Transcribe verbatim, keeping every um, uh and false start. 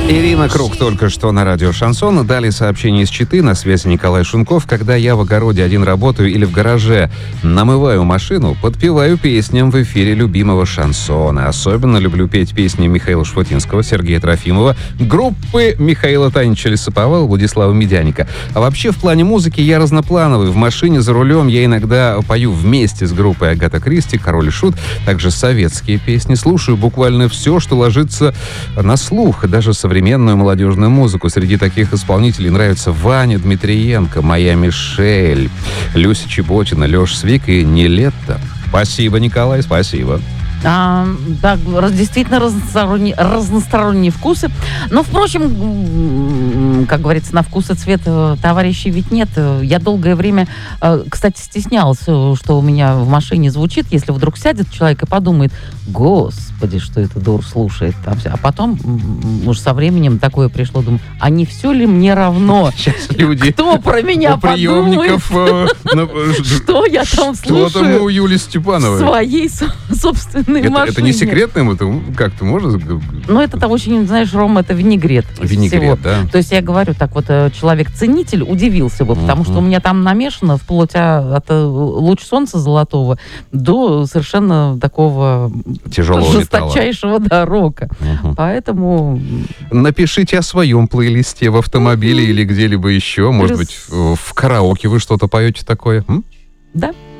Ирина Круг только что на радио «Шансон». Дали сообщение из Читы, на связи Николай Шунков. Когда я в огороде один работаю или в гараже намываю машину, подпеваю песням в эфире любимого шансона. Особенно люблю петь песни Михаила Шуфутинского, Сергея Трофимова, группы Михаила Танича Лесоповала, Владислава Медяника. А вообще в плане музыки я разноплановый. В машине за рулем я иногда пою вместе с группой Агата Кристи, Король и Шут, также советские песни. Слушаю буквально все, что ложится на слух, даже современные современную молодежную музыку. Среди таких исполнителей нравятся Ваня Дмитриенко, Моя Мишель, Люся Чеботина, Леша Свик и Нилетто. Спасибо, Николай, спасибо. А, да, действительно разносторонние, разносторонние вкусы. Но, впрочем, как говорится, на вкус и цвет товарищей ведь нет. Я долгое время, кстати, стеснялась, что у меня в машине звучит, если вдруг сядет человек и подумает: господи, что это дур слушает. Там все. А потом, уж со временем такое пришло, думаю, а не все ли мне равно? Сейчас люди кто про меня подумает? Что я там слушаю? Что там у Юли Степановой? Своей собственной Это, машине. это не секретно? Это как-то можно? Ну, это очень, знаешь, Рома, это винегрет. Винегрет, всего. Да. То есть я говорю, так вот, человек-ценитель удивился бы, потому uh-huh. что у меня там намешано вплоть от луч солнца золотого до совершенно такого тяжелого жесточайшего да, рока. Uh-huh. Поэтому... Напишите о своем плейлисте в автомобиле uh-huh. или где-либо еще. Может Плюс... быть, в караоке вы что-то поете такое? М? Да.